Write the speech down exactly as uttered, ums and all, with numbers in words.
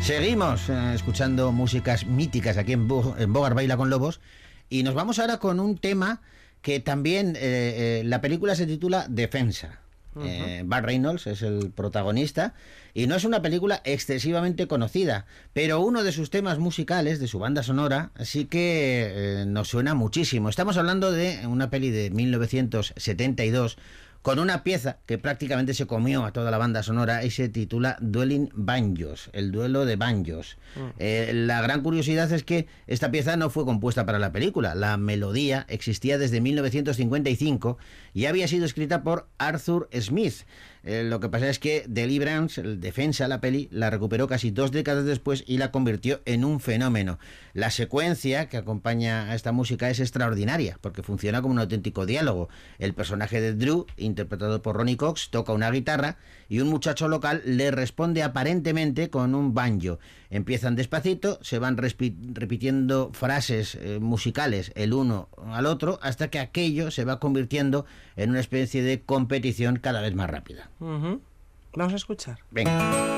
Seguimos eh, escuchando músicas míticas aquí en, Bo en Bogart Baila con Lobos, y nos vamos ahora con un tema que también, eh, eh, la película se titula Defensa. Uh-huh. eh, Burt Reynolds es el protagonista y no es una película excesivamente conocida, pero uno de sus temas musicales, de su banda sonora, sí que eh, nos suena muchísimo. Estamos hablando de una peli de mil novecientos setenta y dos con una pieza que prácticamente se comió a toda la banda sonora y se titula Dueling Banjos, el duelo de banjos. Mm. Eh, la gran curiosidad es que esta pieza no fue compuesta para la película. La melodía existía desde mil novecientos cincuenta y cinco y había sido escrita por Arthur Smith. Eh, lo que pasa es que Deliverance, el Defensa, la peli, la recuperó casi dos décadas después y la convirtió en un fenómeno. La secuencia que acompaña a esta música es extraordinaria porque funciona como un auténtico diálogo. El personaje de Drew, interpretado por Ronny Cox, toca una guitarra y un muchacho local le responde aparentemente con un banjo. Empiezan despacito, se van repitiendo frases eh, musicales el uno al otro hasta que aquello se va convirtiendo en una especie de competición cada vez más rápida. Uh-huh. Vamos a escuchar. Venga.